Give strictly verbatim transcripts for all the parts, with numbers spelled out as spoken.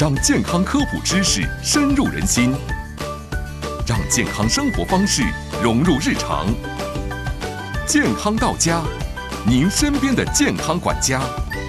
让健康科普知识深入人心，让健康生活方式融入日常。健康到家，您身边的健康管家。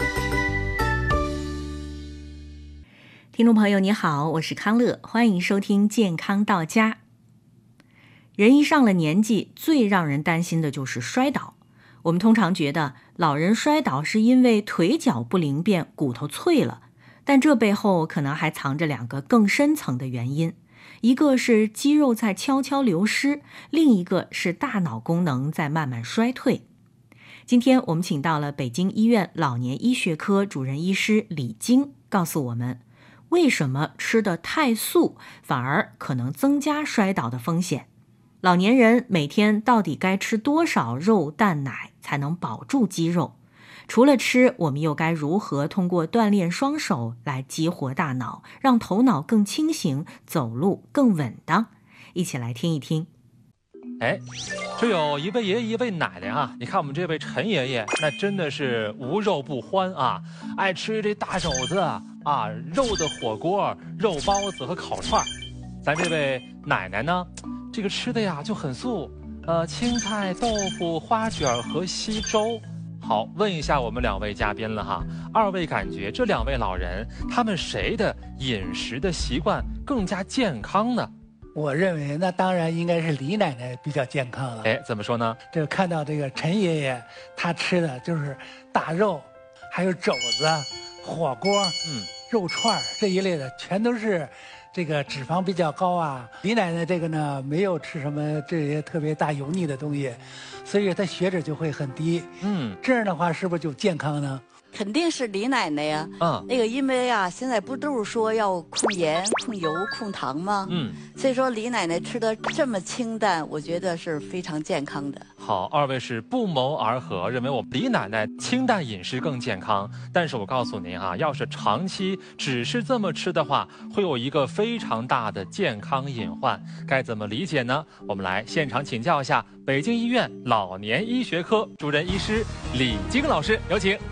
听众朋友你好，我是康乐，欢迎收听健康到家。人一上了年纪，最让人担心的就是摔倒。我们通常觉得老人摔倒是因为腿脚不灵便，骨头脆了，但这背后可能还藏着两个更深层的原因，一个是肌肉在悄悄流失，另一个是大脑功能在慢慢衰退。今天我们请到了北京医院老年医学科主任医师李晶，告诉我们为什么吃得太素反而可能增加摔倒的风险。老年人每天到底该吃多少肉蛋奶才能保住肌肉？除了吃，我们又该如何通过锻炼双手来激活大脑，让头脑更清醒，走路更稳当？一起来听一听。 哎，这有一位爷爷一位奶奶啊，你看我们这位陈爷爷，那真的是无肉不欢啊，爱吃这大肘子啊，肉的火锅、肉包子和烤串。咱这位奶奶呢，这个吃的呀就很素，呃，青菜、豆腐、花卷和稀粥。好，问一下我们两位嘉宾了哈，二位感觉这两位老人他们谁的饮食的习惯更加健康呢？ 我认为那当然应该是李奶奶比较健康了。 哎，怎么说呢？ 这个看到这个陈爷爷，他吃的就是大肉，还有肘子、火锅、嗯、肉串这一类的，全都是这个脂肪比较高啊。李奶奶这个呢，没有吃什么这些特别大油腻的东西，所以她血脂就会很低。嗯，这样的话是不是就健康呢？ 肯定是李奶奶呀，嗯，那个因为呀，现在不都是说要控盐、控油、控糖吗？嗯，所以说李奶奶吃的这么清淡，我觉得是非常健康的。 好，二位是不谋而合，认为我李奶奶清淡饮食更健康。但是我告诉您哈，要是长期只是这么吃的话，会有一个非常大的健康隐患。该怎么理解呢？我们来现场请教一下北京医院老年医学科主任医师李晶老师，有请。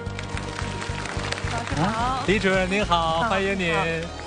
好， 李主任您好，欢迎您。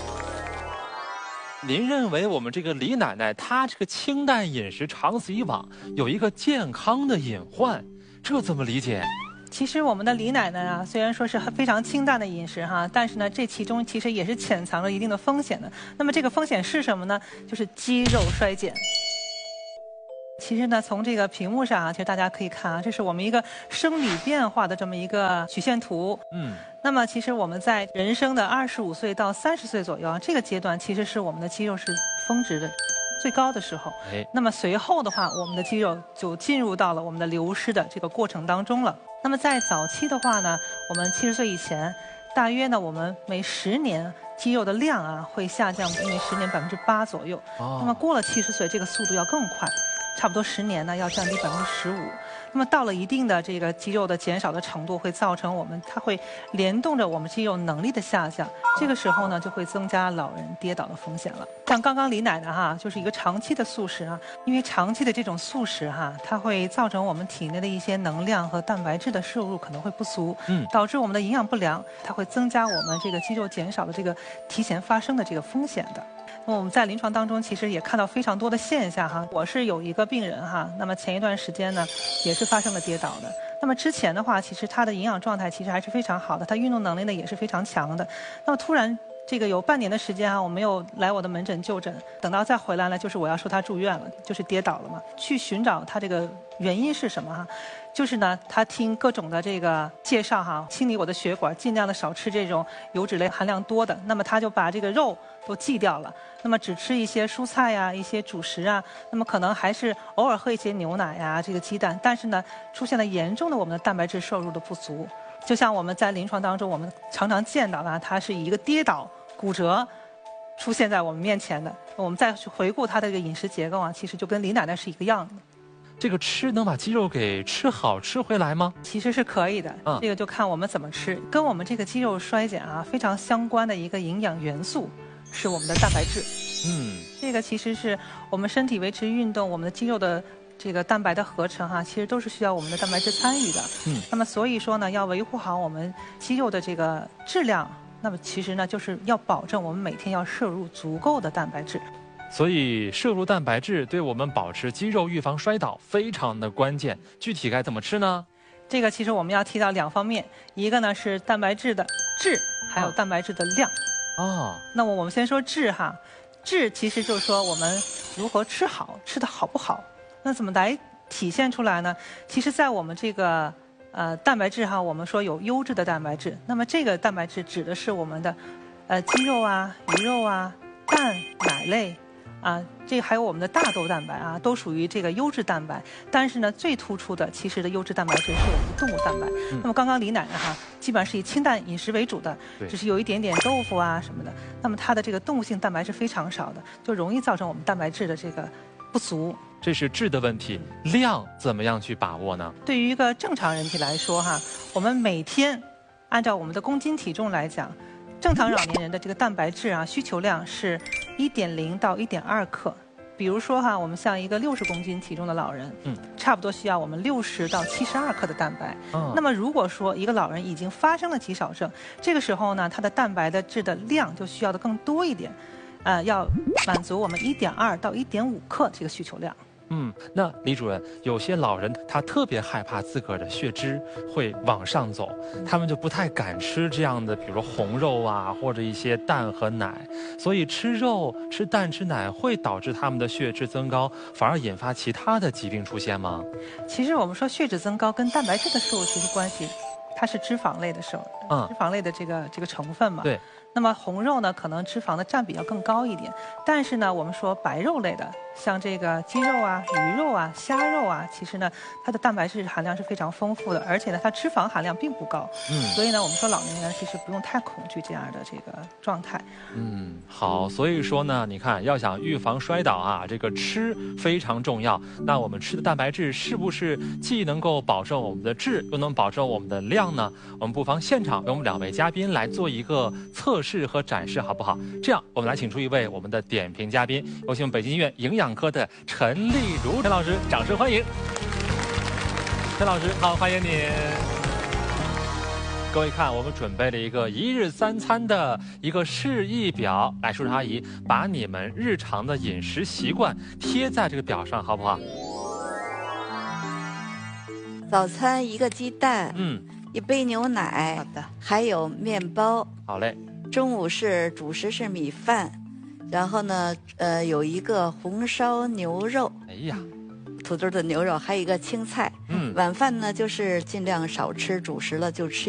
您认为我们这个李奶奶她这个清淡饮食长此以往有一个健康的隐患，这怎么理解？ 其实我们的李奶奶啊，虽然说是非常清淡的饮食哈，但是呢，这其中其实也是潜藏了一定的风险的。那么这个风险是什么呢？就是肌肉衰减。其实呢，从这个屏幕上啊，其实大家可以看啊，这是我们一个生理变化的这么一个曲线图。嗯。那么其实我们在人生的二十五岁到三十岁左右啊，这个阶段其实是我们的肌肉是峰值的最高的时候。哎。那么随后的话，我们的肌肉就进入到了我们的流失的这个过程当中了。那么在早期的话呢，我们七十岁以前，大约呢我们每十年肌肉的量啊会下降每十年百分之八左右。哦。那么过了七十岁，这个速度要更快。差不多十年呢，要降低百分之十五。那么到了一定的这个肌肉的减少的程度，会造成我们它会联动着我们肌肉能力的下降。这个时候呢，就会增加老人跌倒的风险了。像刚刚李奶奶哈，就是一个长期的素食啊，因为长期的这种素食哈，它会造成我们体内的一些能量和蛋白质的摄入可能会不足，嗯，导致我们的营养不良，它会增加我们这个肌肉减少的这个提前发生的这个风险的。那么我们在临床当中其实也看到非常多的现象哈，我是有一个病人哈，那么前一段时间呢也是发生了跌倒的。那么之前的话，其实他的营养状态其实还是非常好的，他运动能力呢也是非常强的。那么突然这个有半年的时间啊，我没有来我的门诊就诊，等到再回来呢，就是我要说他住院了，就是跌倒了嘛。去寻找他这个原因是什么哈？就是呢，他听各种的这个介绍哈，清理我的血管，尽量的少吃这种油脂类含量多的。那么他就把这个肉都忌掉了，那么只吃一些蔬菜呀、一些主食啊，那么可能还是偶尔喝一些牛奶呀、这个鸡蛋，但是呢，出现了严重的我们的蛋白质摄入的不足。就像我们在临床当中，我们常常见到的，它是以一个跌倒、骨折出现在我们面前的。我们再去回顾他的这个饮食结构啊，其实就跟李奶奶是一个样的。 这个吃能把肌肉给吃好吃回来吗？ 其实是可以的，嗯、这个就看我们怎么吃。跟我们这个肌肉衰减啊非常相关的一个营养元素是我们的蛋白质。嗯，这个其实是我们身体维持运动，我们的肌肉的这个蛋白的合成哈、啊，其实都是需要我们的蛋白质参与的。嗯，那么所以说呢，要维护好我们肌肉的这个质量那么其实呢，就是要保证我们每天要摄入足够的蛋白质。 所以摄入蛋白质对我们保持肌肉、预防摔倒非常的关键。具体该怎么吃呢？ 这个其实我们要提到两方面，一个呢是蛋白质的质，还有蛋白质的量。 哦， 那么我们先说质哈，质其实就是说我们如何吃好，吃的好不好？那怎么来体现出来呢？其实，在我们这个呃蛋白质哈，我们说有优质的蛋白质，那么这个蛋白质指的是我们的呃鸡肉啊、鱼肉啊、蛋、奶类。啊，这还有我们的大豆蛋白啊，都属于这个优质蛋白。但是呢，最突出的其实的优质蛋白质是我们的动物蛋白。嗯、那么刚刚李奶奶哈，基本上是以清淡饮食为主的，只是有一点点豆腐啊什么的。那么它的这个动物性蛋白是非常少的，就容易造成我们蛋白质的这个不足。 这是质的问题，量怎么样去把握呢？ 对于一个正常人体来说哈，我们每天按照我们的公斤体重来讲。正常老年人的这个蛋白质啊需求量是一点零到一点二克，比如说哈，我们像一个六十公斤体重的老人，嗯，差不多需要我们六十到七十二克的蛋白。哦、那么如果说一个老人已经发生了肌少症，这个时候呢，他的蛋白的质的量就需要的更多一点，呃，要满足我们一点二到一点五克这个需求量。 嗯，那李主任，有些老人他特别害怕自个儿的血脂会往上走，他们就不太敢吃这样的，比如说红肉啊，或者一些蛋和奶。所以吃肉、吃蛋、吃奶会导致他们的血脂增高，反而引发其他的疾病出现吗？ 其实我们说血脂增高跟蛋白质的摄入其实关系，它是脂肪类的摄入，嗯，脂肪类的这个这个成分嘛。 对。 那么红肉呢，可能脂肪的占比要更高一点，但是呢，我们说白肉类的，像这个鸡肉啊、鱼肉啊、虾肉啊，其实呢，它的蛋白质含量是非常丰富的，而且呢，它脂肪含量并不高。嗯。所以呢，我们说老年人其实不用太恐惧这样的这个状态。 嗯，好，所以说呢，你看要想预防摔倒啊，这个吃非常重要。那我们吃的蛋白质是不是既能够保证我们的质，又能保证我们的量呢？我们不妨现场为我们两位嘉宾来做一个测试。试和展示好不好？这样，我们来请出一位我们的点评嘉宾，有请北京医院营养科的陈丽如陈老师，掌声欢迎。陈老师好，欢迎您。各位看，我们准备了一个一日三餐的一个示意表，来，叔叔阿姨把你们日常的饮食习惯贴在这个表上，好不好？ 早餐一个鸡蛋，嗯，一杯牛奶，好的，还有面包， 好嘞。 中午是主食是米饭，然后呢，呃，有一个红烧牛肉， 哎呀， 土豆的牛肉，还有一个青菜。嗯，晚饭呢就是尽量少吃主食了，就吃。